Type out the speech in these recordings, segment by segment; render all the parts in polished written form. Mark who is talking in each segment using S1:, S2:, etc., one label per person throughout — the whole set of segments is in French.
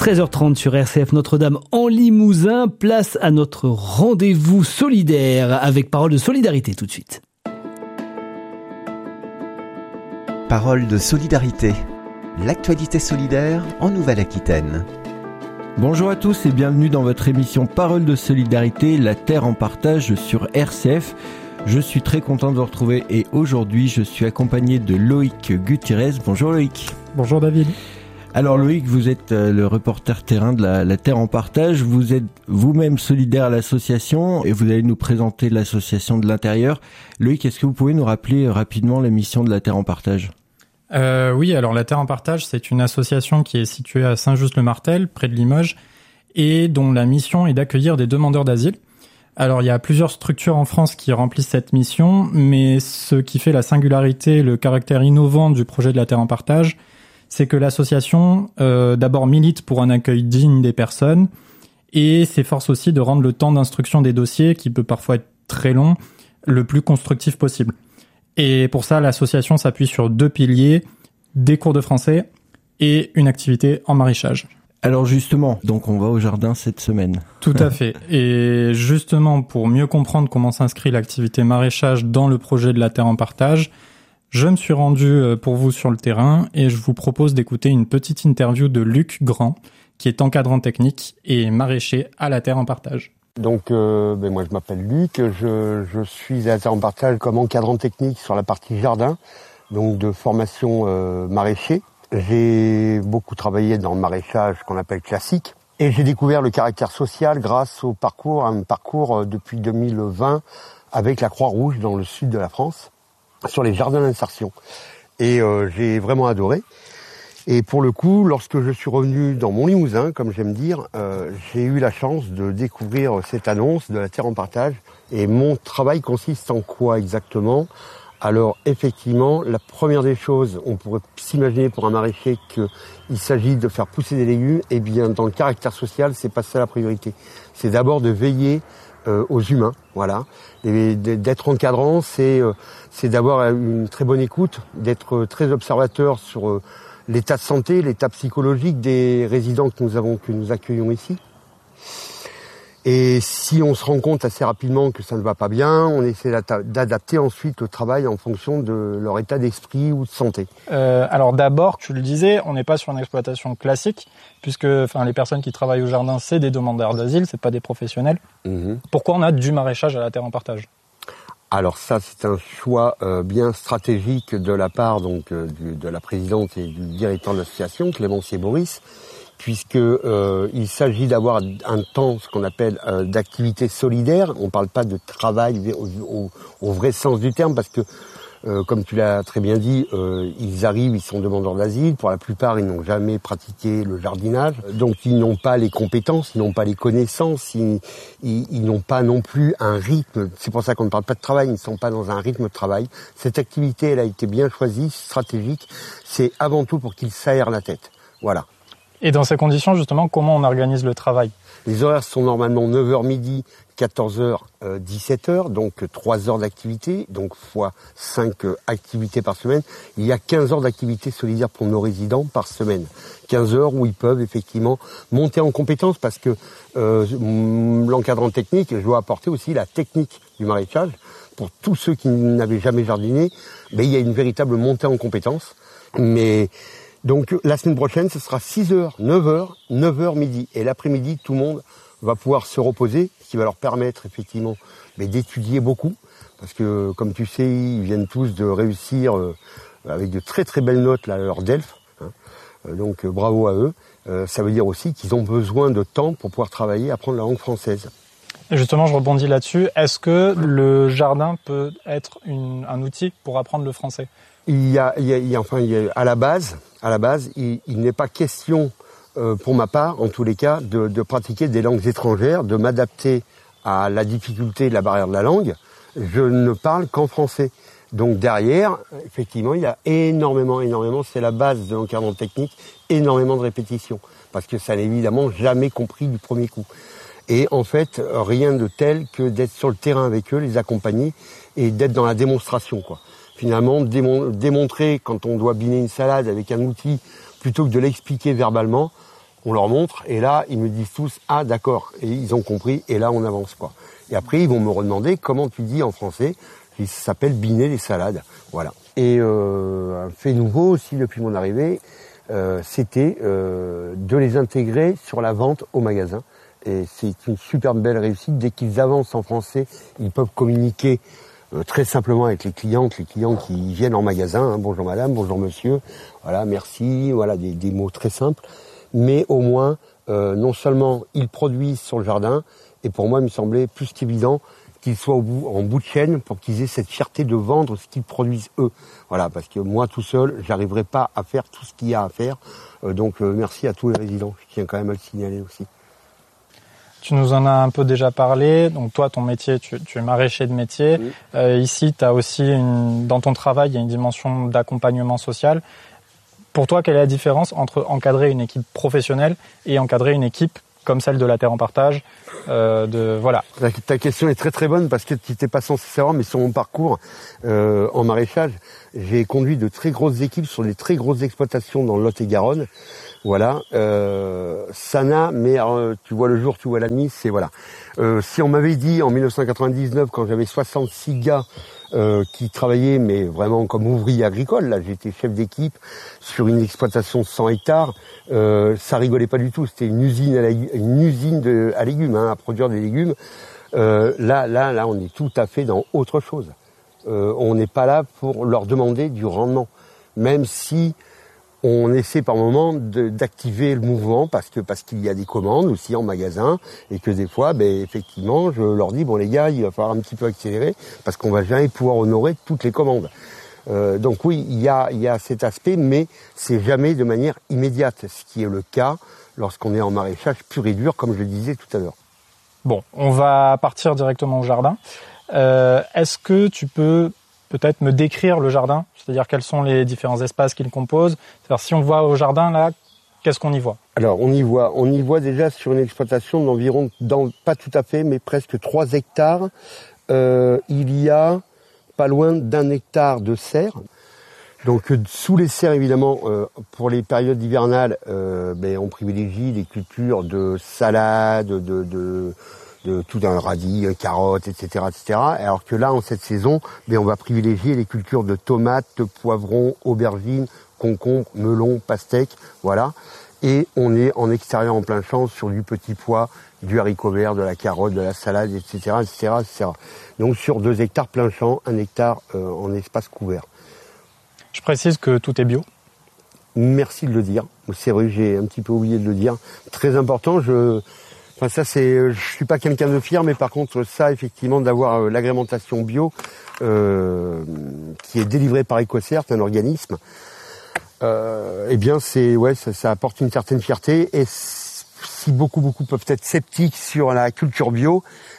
S1: 13h30 sur RCF Notre-Dame en Limousin. Place à notre rendez-vous solidaire avec Parole de solidarité tout de suite.
S2: Parole de solidarité. L'actualité solidaire en Nouvelle-Aquitaine.
S3: Bonjour à tous et bienvenue dans votre émission Parole de solidarité, la terre en partage sur RCF. Je suis très content de vous retrouver et aujourd'hui je suis accompagné de Loïc Gutiérrez. Bonjour Loïc.
S4: Bonjour David.
S3: Alors Loïc, vous êtes le reporter terrain de la terre en partage. Vous êtes vous-même solidaire à l'association et vous allez nous présenter l'association de l'intérieur. Loïc, est-ce que vous pouvez nous rappeler rapidement la mission de la terre en partage ?
S4: Oui, alors la Terre en Partage, c'est une association qui est située à Saint-Just-le-Martel, près de Limoges, et dont la mission est d'accueillir des demandeurs d'asile. Alors il y a plusieurs structures en France qui remplissent cette mission, mais ce qui fait la singularité, le caractère innovant du projet de la Terre en Partage, c'est que l'association d'abord milite pour un accueil digne des personnes, et s'efforce aussi de rendre le temps d'instruction des dossiers, qui peut parfois être très long, le plus constructif possible. Et pour ça, l'association s'appuie sur 2 piliers, des cours de français et une activité en maraîchage.
S3: Alors justement, donc on va au jardin cette semaine.
S4: Tout à fait. Et justement, pour mieux comprendre comment s'inscrit l'activité maraîchage dans le projet de la Terre en Partage, je me suis rendu pour vous sur le terrain et je vous propose d'écouter une petite interview de Luc Grand, qui est encadrant technique et maraîcher à la Terre en Partage.
S5: Donc, moi je m'appelle Luc, je suis à la Terre en Partage comme encadrant technique sur la partie jardin, donc de formation maraîcher. J'ai beaucoup travaillé dans le maraîchage qu'on appelle classique, et j'ai découvert le caractère social grâce au parcours, un parcours depuis 2020 avec la Croix-Rouge dans le sud de la France, sur les jardins d'insertion. Et j'ai vraiment adoré. Et pour le coup, lorsque je suis revenu dans mon Limousin, comme j'aime dire, j'ai eu la chance de découvrir cette annonce de la Terre en Partage. Et mon travail consiste en quoi exactement ? Alors effectivement, la première des choses, on pourrait s'imaginer pour un maraîcher qu'il s'agit de faire pousser des légumes. Eh bien, dans le caractère social, c'est pas ça la priorité. C'est d'abord de veiller aux humains, voilà. Et d'être encadrant, c'est d'avoir une très bonne écoute, d'être très observateur sur l'état de santé, l'état psychologique des résidents que nous accueillons ici. Et si on se rend compte assez rapidement que ça ne va pas bien, on essaie d'adapter ensuite le travail en fonction de leur état d'esprit ou de santé.
S4: Alors d'abord, tu le disais, on n'est pas sur une exploitation classique, puisque les personnes qui travaillent au jardin, c'est des demandeurs d'asile, c'est pas des professionnels. Mmh. Pourquoi on a du maraîchage à la Terre en Partage ?
S5: Alors ça, c'est un choix bien stratégique de la part de la présidente et du directeur de l'association, Clémence et Boris, puisque il s'agit d'avoir un temps, ce qu'on appelle d'activité solidaire. On ne parle pas de travail au vrai sens du terme, parce que comme tu l'as très bien dit, ils arrivent, ils sont demandeurs d'asile. Pour la plupart, ils n'ont jamais pratiqué le jardinage. Donc, ils n'ont pas les compétences, ils n'ont pas les connaissances, ils n'ont pas non plus un rythme. C'est pour ça qu'on ne parle pas de travail, ils ne sont pas dans un rythme de travail. Cette activité, elle a été bien choisie, stratégique. C'est avant tout pour qu'ils s'aèrent la tête. Voilà.
S4: Et dans ces conditions, justement, comment on organise le travail ?
S5: Les horaires sont normalement 9h midi, 14h, 17h, donc 3 heures d'activité, donc fois 5 activités par semaine. Il y a 15 heures d'activité solidaire pour nos résidents par semaine. 15 heures où ils peuvent effectivement monter en compétences, parce que l'encadrant technique, je dois apporter aussi la technique du maraîchage. Pour tous ceux qui n'avaient jamais jardiné, il y a une véritable montée en compétences. Mais donc la semaine prochaine, ce sera 6h, 9h midi. Et l'après-midi, tout le monde va pouvoir se reposer, ce qui va leur permettre effectivement d'étudier beaucoup. Parce que, comme tu sais, ils viennent tous de réussir avec de très très belles notes là, leur DELF. Donc bravo à eux. Ça veut dire aussi qu'ils ont besoin de temps pour pouvoir travailler, apprendre la langue française.
S4: Et justement, je rebondis là-dessus. Est-ce que le jardin peut être un outil pour apprendre le français ?
S5: À la base, il n'est pas question, pour ma part, en tous les cas, de pratiquer des langues étrangères, de m'adapter à la difficulté de la barrière de la langue. Je ne parle qu'en français. Donc derrière, effectivement, il y a énormément, c'est la base de l'encadrant technique, énormément de répétitions. Parce que ça n'est évidemment jamais compris du premier coup. Et en fait, rien de tel que d'être sur le terrain avec eux, les accompagner et d'être dans la démonstration, quoi. Finalement, démontrer quand on doit biner une salade avec un outil plutôt que de l'expliquer verbalement, on leur montre, et là, ils me disent tous, ah d'accord, et ils ont compris, et là, on avance, quoi. Et après, ils vont me redemander comment tu dis en français. Ça s'appelle biner les salades, voilà. Et un fait nouveau aussi depuis mon arrivée, c'était de les intégrer sur la vente au magasin. Et c'est une super belle réussite. Dès qu'ils avancent en français, ils peuvent communiquer très simplement avec les clients qui viennent en magasin. Hein, bonjour madame, bonjour monsieur, voilà, merci, voilà, des mots très simples. Mais au moins, non seulement ils produisent sur le jardin, et pour moi, il me semblait plus qu'évident qu'ils soient en bout de chaîne pour qu'ils aient cette fierté de vendre ce qu'ils produisent eux. Voilà, parce que moi tout seul, j'arriverai pas à faire tout ce qu'il y a à faire. Donc merci à tous les résidents. Je tiens quand même à le signaler aussi.
S4: Tu nous en as un peu déjà parlé. Donc toi, ton métier, tu es maraîcher de métier. Oui. Ici, tu as aussi dans ton travail, il y a une dimension d'accompagnement social. Pour toi, quelle est la différence entre encadrer une équipe professionnelle et encadrer une équipe comme celle de la Terre en Partage, voilà.
S5: Ta question est très très bonne parce que tu n'étais pas censé savoir, mais sur mon parcours en maraîchage, j'ai conduit de très grosses équipes sur des très grosses exploitations dans le Lot-et-Garonne. Voilà, ça n'a, mais tu vois le jour, tu vois la nuit, c'est voilà. Si on m'avait dit en 1999, quand j'avais 66 gars qui travaillaient, mais vraiment comme ouvriers agricoles, là j'étais chef d'équipe sur une exploitation de 100 hectares, ça rigolait pas du tout, c'était une usine à légumes, hein, à produire des légumes. Là, on est tout à fait dans autre chose. On n'est pas là pour leur demander du rendement, même si on essaie par moment d'activer le mouvement parce qu'il y a des commandes aussi en magasin et que des fois, effectivement, je leur dis bon les gars, il va falloir un petit peu accélérer parce qu'on va jamais pouvoir honorer toutes les commandes. Donc oui, il y a cet aspect, mais c'est jamais de manière immédiate, ce qui est le cas lorsqu'on est en maraîchage pur et dur, comme je le disais tout à l'heure.
S4: Bon, on va partir directement au jardin. Est-ce que tu peux peut-être me décrire le jardin, c'est-à-dire quels sont les différents espaces qui le composent. C'est-à-dire si on va au jardin là, qu'est-ce qu'on y voit?
S5: Alors on y voit déjà sur une exploitation d'environ, pas tout à fait, mais presque 3 hectares. Il y a pas loin d'1 hectare de serres. Donc sous les serres évidemment, pour les périodes hivernales, on privilégie les cultures de salade, de tout un radis, carottes, etc., etc. Alors que là, en cette saison, on va privilégier les cultures de tomates, poivrons, aubergines, concombres, melons, pastèques, voilà. Et on est en extérieur en plein champ sur du petit pois, du haricot vert, de la carotte, de la salade, etc., etc., etc. Donc sur 2 hectares plein champ, 1 hectare en espace couvert.
S4: Je précise que tout est bio.
S5: Merci de le dire. C'est vrai que j'ai un petit peu oublié de le dire. Très important, je suis pas quelqu'un de fier, mais par contre, ça, effectivement, d'avoir l'agrémentation bio, qui est délivrée par EcoCert, un organisme, ça apporte une certaine fierté. Et si beaucoup peuvent être sceptiques sur la culture bio,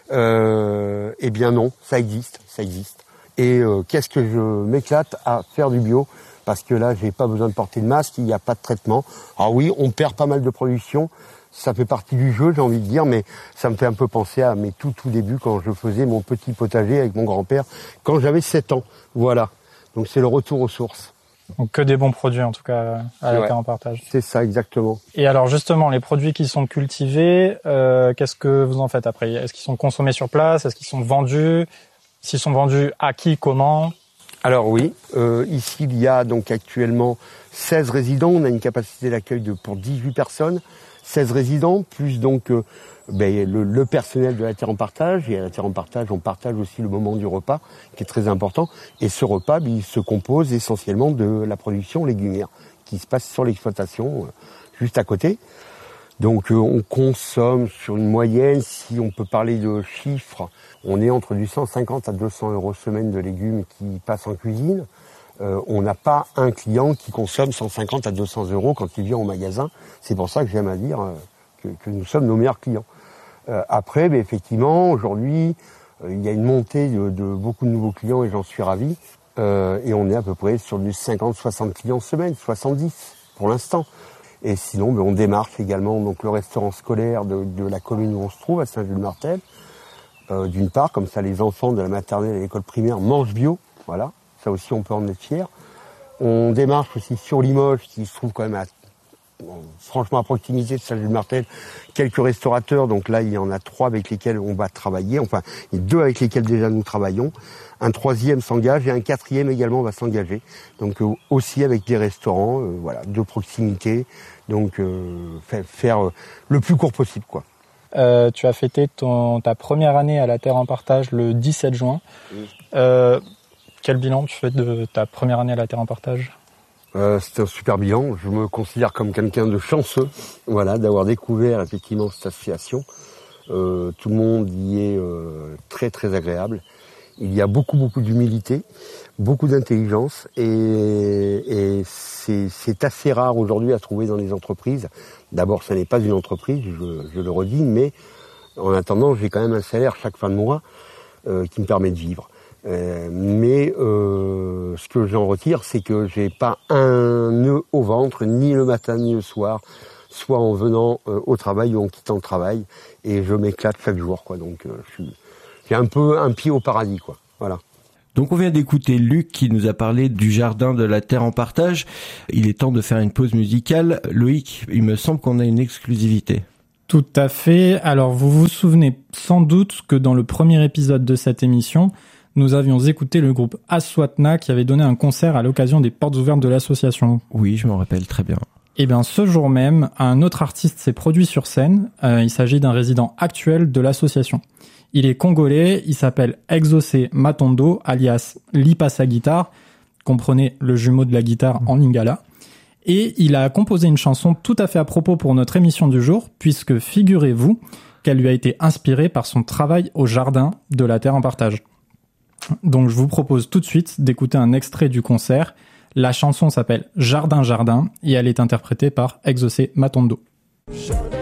S5: non, ça existe. Et qu'est-ce que je m'éclate à faire du bio, parce que là, j'ai pas besoin de porter de masque, il n'y a pas de traitement. Alors oui, on perd pas mal de production. Ça fait partie du jeu, j'ai envie de dire, mais ça me fait un peu penser à mes tout débuts quand je faisais mon petit potager avec mon grand-père, quand j'avais 7 ans. Voilà. Donc c'est le retour aux sources.
S4: Donc que des bons produits, en tout cas, à la Terre en Partage.
S5: C'est ça, exactement.
S4: Et alors justement, les produits qui sont cultivés, qu'est-ce que vous en faites après? Est-ce qu'ils sont consommés sur place? Est-ce qu'ils sont vendus? S'ils sont vendus, à qui, comment?
S5: Alors oui, ici il y a donc actuellement 16 résidents. On a une capacité d'accueil pour 18 personnes. 16 résidents, plus donc le personnel de la Terre en Partage. Et à la Terre en Partage, on partage aussi le moment du repas, qui est très important. Et ce repas, il se compose essentiellement de la production légumière, qui se passe sur l'exploitation, juste à côté. Donc on consomme sur une moyenne, si on peut parler de chiffres, on est entre du 150 à 200 € semaine de légumes qui passent en cuisine. On n'a pas un client qui consomme 150 à 200 € quand il vient au magasin. C'est pour ça que j'aime à dire que nous sommes nos meilleurs clients. Après, effectivement, aujourd'hui, il y a une montée de beaucoup de nouveaux clients et j'en suis ravi. Et on est à peu près sur du 50-60 clients semaine, 70 pour l'instant. Et sinon, on démarche également donc le restaurant scolaire de la commune où on se trouve, à Saint-Jules-Martel. D'une part, comme ça les enfants de la maternelle et l'école primaire mangent bio, voilà. Ça aussi, on peut en être fier. On démarche aussi sur Limoges, qui se trouve quand même à franchement à proximité de Saint-Just-le-Martel, quelques restaurateurs. Donc là, il y en a 3 avec lesquels on va travailler. Enfin, il y a 2 avec lesquels déjà nous travaillons. Un 3e s'engage et un 4e également va s'engager. Donc aussi avec des restaurants, voilà, de proximité. Donc faire le plus court possible, quoi.
S4: Tu as fêté ta première année à la Terre en Partage le 17 juin. Quel bilan tu fais de ta première année à la Terre en Partage ?
S5: C'était un super bilan. Je me considère comme quelqu'un de chanceux, voilà, d'avoir découvert effectivement cette association. Tout le monde y est très très agréable. Il y a beaucoup d'humilité, beaucoup d'intelligence et c'est assez rare aujourd'hui à trouver dans les entreprises. D'abord, ça n'est pas une entreprise, je le redis, mais en attendant, j'ai quand même un salaire chaque fin de mois qui me permet de vivre. Mais ce que j'en retire, c'est que j'ai pas un nœud au ventre, ni le matin ni le soir, soit en venant au travail ou en quittant le travail, et je m'éclate chaque jour, quoi. Donc j'ai un peu un pied au paradis, quoi. Voilà.
S3: Donc on vient d'écouter Luc qui nous a parlé du jardin de la Terre en Partage. Il est temps de faire une pause musicale. Loïc, il me semble qu'on a une exclusivité.
S4: Tout à fait. Alors vous vous souvenez sans doute que dans le premier épisode de cette émission, nous avions écouté le groupe Aswatna qui avait donné un concert à l'occasion des portes ouvertes de l'association.
S3: Oui, je m'en rappelle très bien.
S4: Et bien ce jour même, un autre artiste s'est produit sur scène. Il s'agit d'un résident actuel de l'association. Il est congolais, il s'appelle Exaucé Matondo, alias Lipasa Guitare, comprenez le jumeau de la guitare en lingala. Et il a composé une chanson tout à fait à propos pour notre émission du jour, puisque figurez-vous qu'elle lui a été inspirée par son travail au jardin de la Terre en Partage. Donc je vous propose tout de suite d'écouter un extrait du concert. La chanson s'appelle Jardin Jardin et elle est interprétée par Exaucé Matondo.